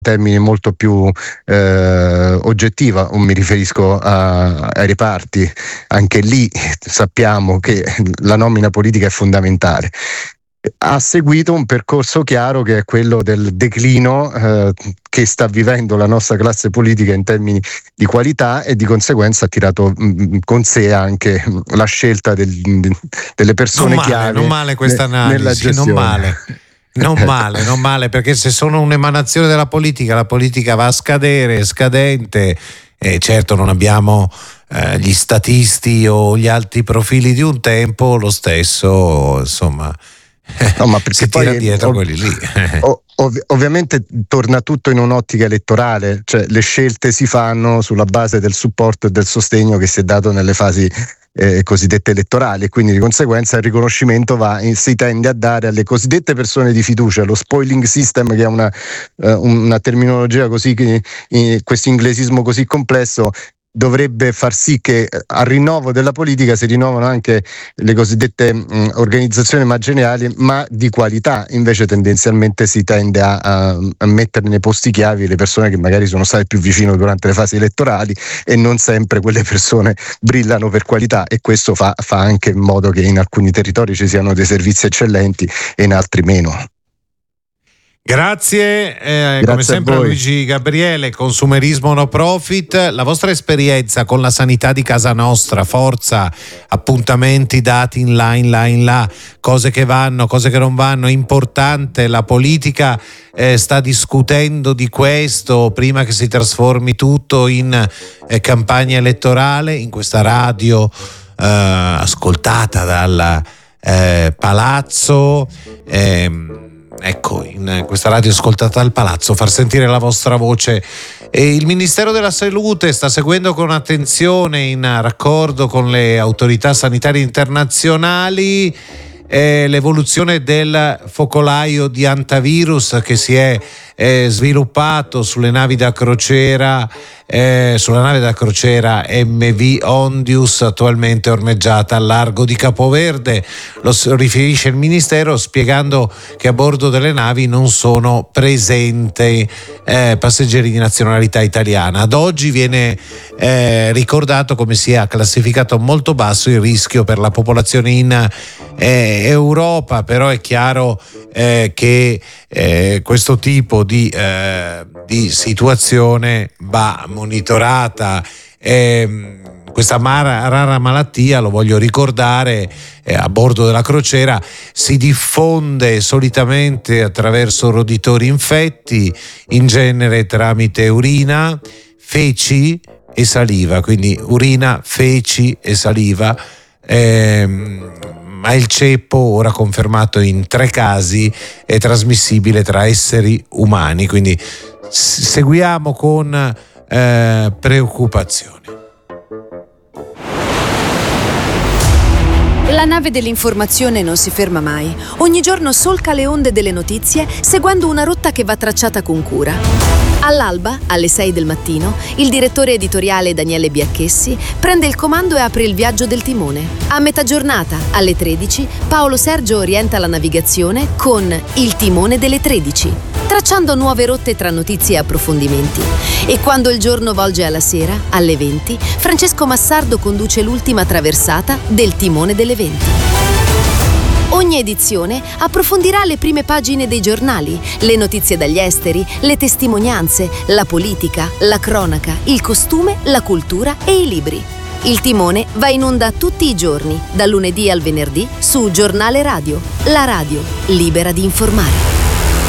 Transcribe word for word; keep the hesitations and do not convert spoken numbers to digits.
termini molto più eh, oggettiva, mi riferisco a, ai reparti. Anche lì sappiamo che la nomina politica è fondamentale. Ha seguito un percorso chiaro che è quello del declino eh, che sta vivendo la nostra classe politica in termini di qualità, e di conseguenza ha tirato mh, con sé anche la scelta del, delle persone non male, chiave. Non male questa ne, analisi, non male. Non male, non male, perché se sono un'emanazione della politica, la politica va a scadere, è scadente, e certo non abbiamo eh, gli statisti o gli alti profili di un tempo, lo stesso, insomma, no, ma perché si tira poi, dietro ov- quelli lì. ov- ov- ovviamente torna tutto in un'ottica elettorale, cioè le scelte si fanno sulla base del supporto e del sostegno che si è dato nelle fasi Eh, cosiddette elettorali, e quindi di conseguenza il riconoscimento va in, si tende a dare alle cosiddette persone di fiducia. Lo spoiling system, che è una, eh, una terminologia così, eh, questo inglesismo così complesso, dovrebbe far sì che al rinnovo della politica si rinnovano anche le cosiddette mh, organizzazioni manageriali, ma di qualità. Invece tendenzialmente si tende a, a, a mettere nei posti chiavi le persone che magari sono state più vicino durante le fasi elettorali, e non sempre quelle persone brillano per qualità, e questo fa, fa anche in modo che in alcuni territori ci siano dei servizi eccellenti e in altri meno. Grazie, eh, Grazie come sempre voi. Luigi Gabriele, Consumerismo No Profit. La vostra esperienza con la sanità di casa nostra, forza, appuntamenti dati in là, in là, in là, cose che vanno, cose che non vanno, è importante. La politica eh, sta discutendo di questo prima che si trasformi tutto in eh, campagna elettorale, in questa radio eh, ascoltata dal eh, Palazzo. Eh, Ecco, in questa radio ascoltata al Palazzo, far sentire la vostra voce. E il Ministero della Salute sta seguendo con attenzione, in raccordo con le autorità sanitarie internazionali, eh, l'evoluzione del focolaio di antivirus che si è eh, sviluppato sulle navi da crociera, eh, sulla nave da crociera M V Ondius, attualmente ormeggiata al largo di Capoverde. Lo riferisce il Ministero, spiegando che a bordo delle navi non sono presenti eh, passeggeri di nazionalità italiana. Ad oggi viene eh, ricordato come sia classificato molto basso il rischio per la popolazione in eh, Europa, però è chiaro eh, che eh, questo tipo di, eh, di situazione va monitorata. Eh, questa mara, rara malattia, lo voglio ricordare, eh, a bordo della crociera si diffonde solitamente attraverso roditori infetti, in genere tramite urina, feci e saliva, quindi urina, feci e saliva. Ehm, ma il ceppo, ora confermato in tre casi, è trasmissibile tra esseri umani, quindi s- seguiamo con eh, preoccupazione. La nave dell'informazione non si ferma mai. Ogni giorno solca le onde delle notizie, seguendo una rotta che va tracciata con cura. All'alba, alle sei del mattino, il direttore editoriale Daniele Biacchessi prende il comando e apre il viaggio del timone. A metà giornata, alle tredici, Paolo Sergio orienta la navigazione con Il timone delle tredici, tracciando nuove rotte tra notizie e approfondimenti. E quando il giorno volge alla sera, alle venti, Francesco Massardo conduce l'ultima traversata del timone delle venti. Ogni edizione approfondirà le prime pagine dei giornali, le notizie dagli esteri, le testimonianze, la politica, la cronaca, il costume, la cultura e i libri. Il timone va in onda tutti i giorni, dal lunedì al venerdì, su Giornale Radio, la radio libera di informare.